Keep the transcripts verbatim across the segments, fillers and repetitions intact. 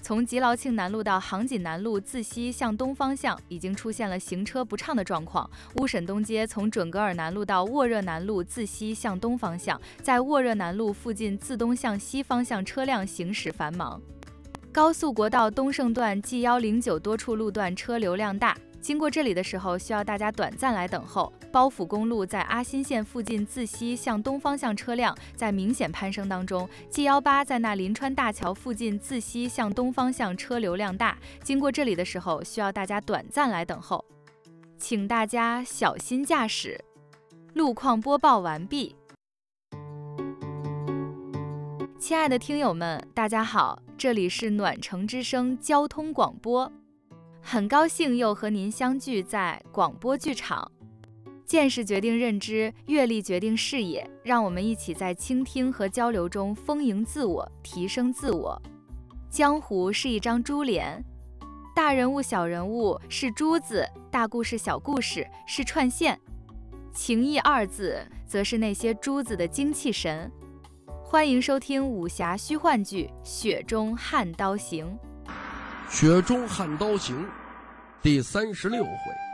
从吉劳庆南路到杭锦南路自西向东方向已经出现了行车不畅的状况。乌沈东街从准格尔南路到沃热南路自西向东方向，在沃热南路附近自东向西方向车辆行驶繁忙。高速国道东胜段 G 一零九多处路段车流量大，经过这里的时候需要大家短暂来等候。包府公路在阿新线附近自西向东方向车辆在明显攀升当中。 G 一八 在那临川大桥附近自西向东方向车流量大，经过这里的时候需要大家短暂来等候，请大家小心驾驶。路况播报完毕。亲爱的听友们，大家好，这里是暖城之声交通广播，很高兴又和您相聚在广播剧场。见识决定认知，阅历决定视野，让我们一起在倾听和交流中丰盈自我，提升自我。江湖是一张珠帘，大人物小人物是珠子，大故事小故事是串线，情义二字则是那些珠子的精气神。欢迎收听武侠虚幻剧《雪中悍刀行》。 雪中悍刀行第三十六回。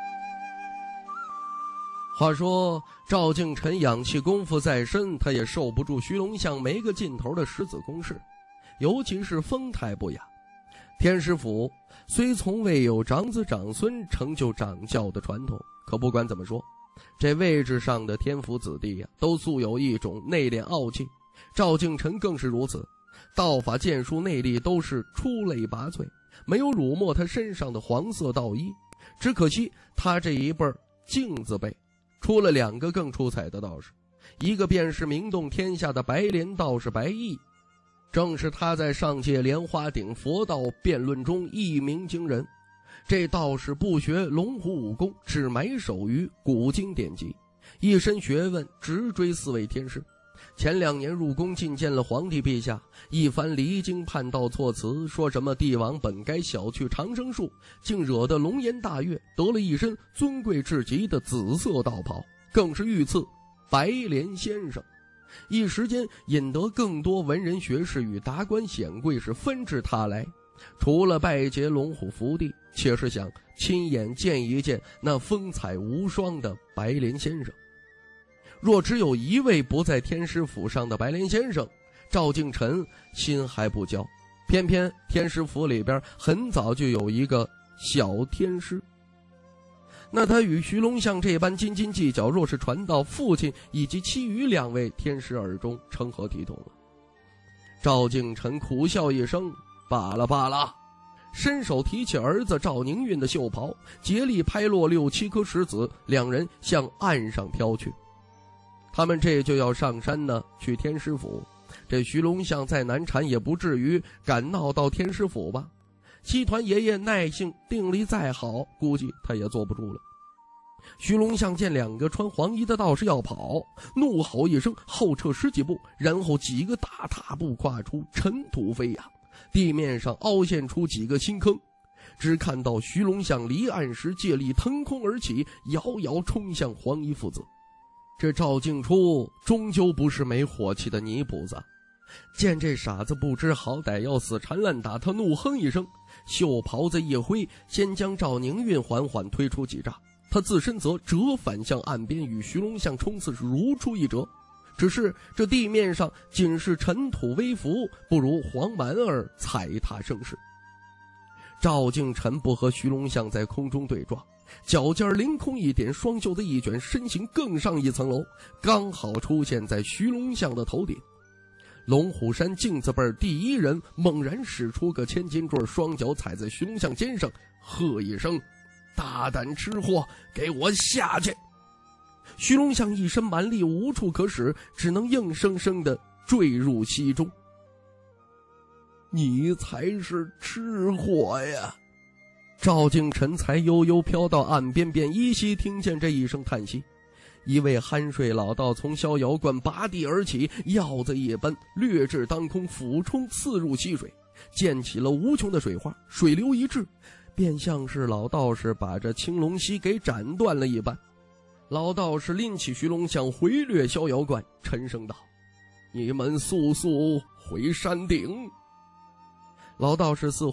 话说赵敬臣养气功夫在身，他也受不住徐龙象没个尽头的十子攻势，尤其是风态不雅。天师府虽从未有长子长孙成就掌教的传统，可不管怎么说，这位置上的天府子弟呀、啊，都素有一种内敛傲气。赵敬臣更是如此，道法剑术内力都是出类拔萃，没有辱没他身上的黄色道衣。只可惜他这一辈镜子辈出了两个更出彩的道士，一个便是名动天下的白莲道士白毅，正是他在上届莲花顶佛道辩论中一鸣惊人。这道士不学龙虎武功，只埋首于古今典籍，一身学问直追四位天师。前两年入宫觐见了皇帝陛下，一番离经叛道措辞，说什么帝王本该小觑长生术，竟惹得龙颜大悦，得了一身尊贵至极的紫色道袍，更是御赐白莲先生。一时间引得更多文人学士与达官显贵是纷至沓来，除了拜谒龙虎福地，且是想亲眼见一见那风采无双的白莲先生。若只有一位不在天师府上的白莲先生，赵敬臣心还不焦。偏偏天师府里边很早就有一个小天师，那他与徐龙象这般斤斤计较，若是传到父亲以及其余两位天师耳中，成何体统了？赵敬臣苦笑一声，罢了罢了，伸手提起儿子赵宁运的袖袍，竭力拍落六七颗石子，两人向岸上飘去。他们这就要上山呢，去天师府。这徐龙象再难缠，也不至于敢闹到天师府吧？西团爷爷耐性定力再好，估计他也坐不住了。徐龙象见两个穿黄衣的道士要跑，怒吼一声，后撤十几步，然后几个大踏步跨出，尘土飞扬，地面上凹陷出几个新坑。只看到徐龙象离岸时借力腾空而起，遥遥冲向黄衣父子。这赵敬初终究不是没火气的泥菩萨，见这傻子不知好歹要死缠烂打，他怒哼一声，袖袍子一挥，先将赵宁运缓缓推出几丈，他自身则折返向岸边，与徐龙象冲刺如出一辙。只是这地面上仅是尘土微浮，不如黄蛮儿踩踏声势。赵敬臣不和徐龙象在空中对撞，脚尖凌空一点，双袖子一卷，身形更上一层楼，刚好出现在徐龙象的头顶。龙虎山镜子辈第一人猛然使出个千斤坠，双脚踩在徐龙象肩上，喝一声：“大胆吃货，给我下去！”徐龙象一身蛮力无处可使，只能硬生生地坠入溪中。你才是吃货呀！赵敬臣才悠悠飘到岸边，便依稀听见这一声叹息。一位酣睡老道从逍遥观拔地而起，鹞子一般掠至当空，俯冲刺入溪水，溅起了无穷的水花，水流一滞，便像是老道士把这青龙溪给斩断了一般。老道士拎起徐龙象回掠逍遥观，沉声道：“你们速速回山顶。”老道士似乎